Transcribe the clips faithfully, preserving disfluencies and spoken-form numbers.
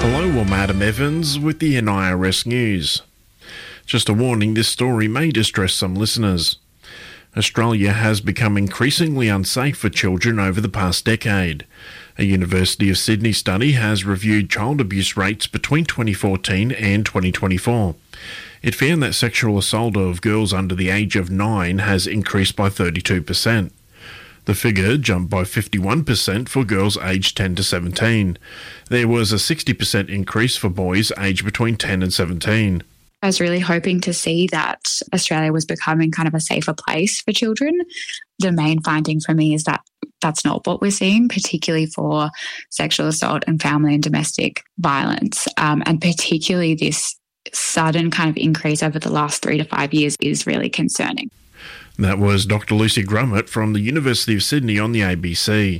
Hello, I'm Adam Evans with the N I R S News. Just a warning, this story may distress some listeners. Australia has become increasingly unsafe for children over the past decade. A University of Sydney study has reviewed child abuse rates between twenty fourteen and twenty twenty-four. It found that sexual assault of girls under the age of nine has increased by thirty-two percent. The figure jumped by fifty-one percent for girls aged ten to seventeen. There was a sixty percent increase for boys aged between ten and seventeen. I was really hoping to see that Australia was becoming kind of a safer place for children. The main finding for me is that that's not what we're seeing, particularly for sexual assault and family and domestic violence. Um, and particularly this sudden kind of increase over the last three to five years is really concerning. That was Doctor Lucy Grummett from the University of Sydney on the A B C.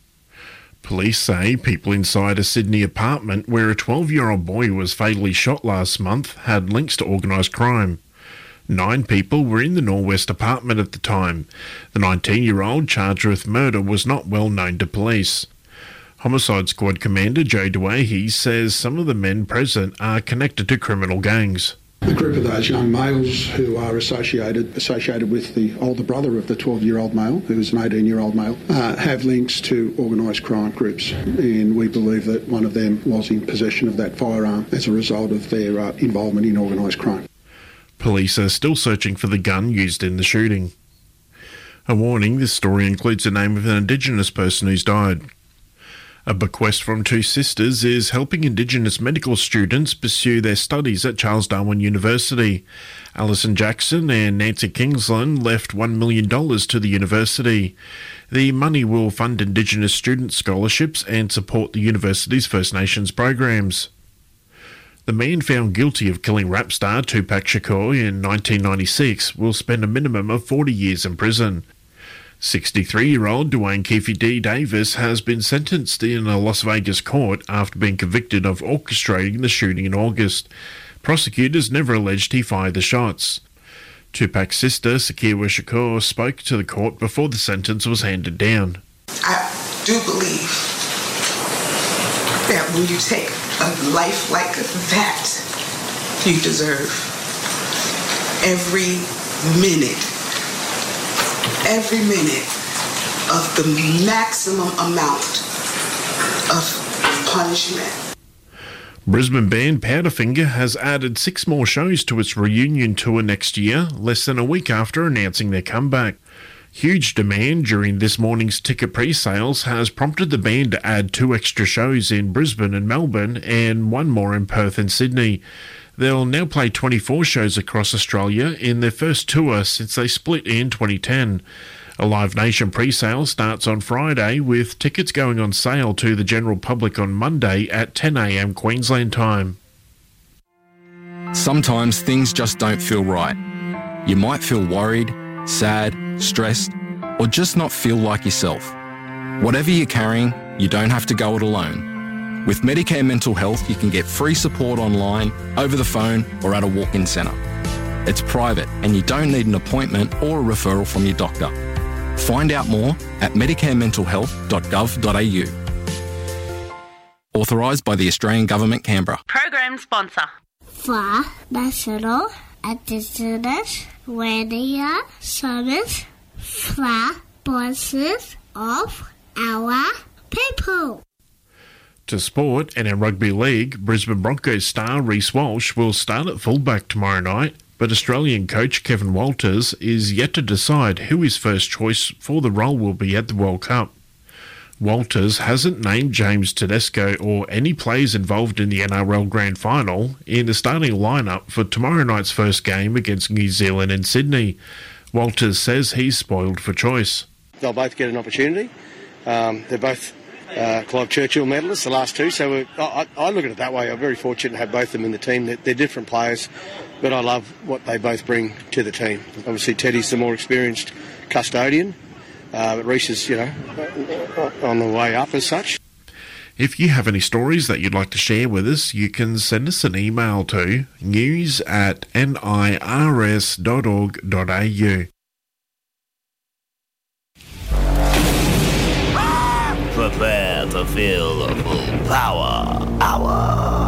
Police say people inside a Sydney apartment where a twelve-year-old boy was fatally shot last month had links to organised crime. Nine people were in the Norwest apartment at the time. The nineteen-year-old charged with murder was not well known to police. Homicide Squad Commander Joe Duahy says some of the men present are connected to criminal gangs. The group of those young males who are associated associated with the older brother of the twelve-year-old male, who is an eighteen-year-old male, uh, have links to organised crime groups, and we believe that one of them was in possession of that firearm as a result of their uh, involvement in organised crime. Police are still searching for the gun used in the shooting. A warning, this story includes the name of an Indigenous person who's died. A bequest from two sisters is helping Indigenous medical students pursue their studies at Charles Darwin University. Alison Jackson and Nancy Kingsland left one million dollars to the university. The money will fund Indigenous student scholarships and support the university's First Nations programs. The man found guilty of killing rap star Tupac Shakur in nineteen ninety-six will spend a minimum of forty years in prison. sixty-three-year-old Dwayne Keefe D. Davis has been sentenced in a Las Vegas court after being convicted of orchestrating the shooting in August. Prosecutors never alleged he fired the shots. Tupac's sister, Sakiwa Shakur, spoke to the court before the sentence was handed down. I do believe that when you take a life like that, you deserve every minute every minute of the maximum amount of punishment. Brisbane band Powderfinger has added six more shows to its reunion tour next year, less than a week after announcing their comeback. Huge demand during this morning's ticket pre-sales has prompted the band to add two extra shows in Brisbane and Melbourne and one more in Perth and Sydney. They'll now play twenty-four shows across Australia in their first tour since they split in twenty ten. A Live Nation pre-sale starts on Friday, with tickets going on sale to the general public on Monday at ten a m Queensland time. Sometimes things just don't feel right. You might feel worried, sad, stressed, or just not feel like yourself. Whatever you're carrying, you don't have to go it alone. With Medicare Mental Health, you can get free support online, over the phone, or at a walk-in centre. It's private, and you don't need an appointment or a referral from your doctor. Find out more at medicare mental health dot gov dot a u. Authorised by the Australian Government, Canberra. Program sponsor. For National Indigenous Radio Service for voices of our people. To sport, and in rugby league, Brisbane Broncos star Reece Walsh will start at fullback tomorrow night, but Australian coach Kevin Walters is yet to decide who his first choice for the role will be at the World Cup. Walters hasn't named James Tedesco or any players involved in the N R L Grand Final in the starting lineup for tomorrow night's first game against New Zealand in Sydney. Walters says he's spoiled for choice. They'll both get an opportunity. Um, they're both Uh, Clive Churchill medalists, the last two, so we're, I, I look at it that way. I'm very fortunate to have both of them in the team. They're, they're different players, but I love what they both bring to the team. Obviously, Teddy's the more experienced custodian, uh, but Reece is, you know, on the way up as such. If you have any stories that you'd like to share with us, you can send us an email to news at nirs dot org dot a u. Prepare to feel the full power, power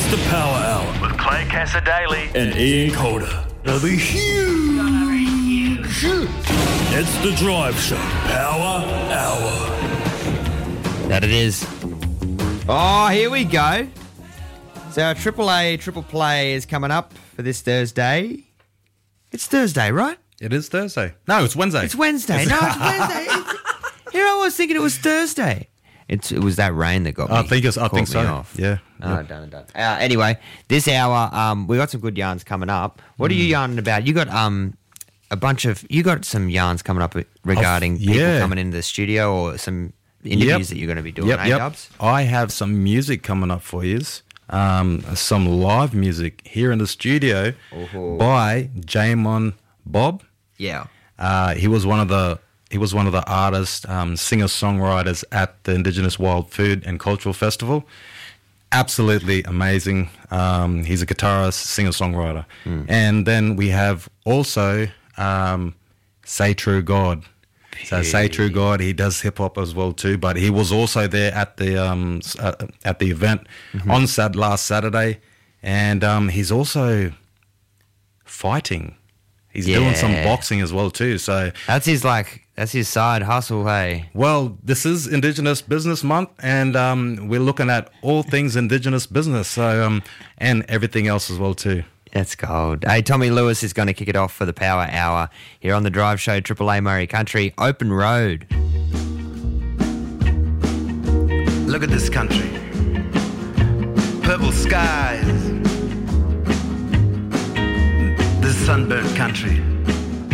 the Power Hour with Clay Cassadaly and Ian Calder. It'll be huge. It's the Drive Show Power Hour. That it is. Oh, here we go. So our Triple A Triple Play is coming up for this Thursday. It's Thursday, right? It is Thursday. No, it's Wednesday. It's Wednesday. No, it's Wednesday. It's, here I was thinking it was Thursday. It's, it was that rain that got me. I think it's, I think so. Off. Yeah. Oh, yeah. done and done. Uh, anyway, this hour, um, we got some good yarns coming up. What mm. are you yarning about? You got um, a bunch of, you got some yarns coming up regarding I've, people yeah. coming into the studio or some interviews yep. that you're going to be doing, yep, eh, yep. Dubs? I have some music coming up for you. Um, some live music here in the studio Ooh. by Jamon Bob. Yeah. Uh, he was one of the he was one of the artists, um, singer-songwriters at the Indigenous Wild Food and Cultural Festival. Absolutely amazing. Um, he's a guitarist, singer-songwriter. Mm. And then we have also um, Say True God. So Say True God, he does hip hop as well too, but he was also there at the um, uh, at the event mm-hmm. on Sat last Saturday, and um, he's also fighting. He's yeah. doing some boxing as well too. So that's his like that's his side hustle. Hey, well, this is Indigenous Business Month, and um, we're looking at all things Indigenous business. So um, and everything else as well too. That's gold. Hey, Tommy Lewis is going to kick it off for the Power Hour here on the Drive Show, Triple A Murray Country, Open Road. Look at this country. Purple skies. This sunburnt country.